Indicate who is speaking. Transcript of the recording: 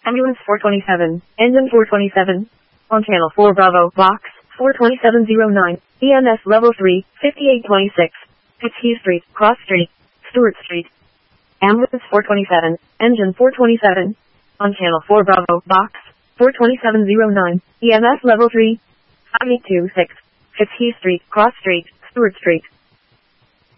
Speaker 1: Ambulance 427, engine 427. On channel 4 Bravo, box 42709, EMS level 3, 5826. Fitzhugh Street, Cross Street, Stewart Street. Ambulance 427, engine 427. On channel 4 Bravo, box 42709, EMS level 3, 5826. Fitzhugh Street, Cross Street, Stewart Street.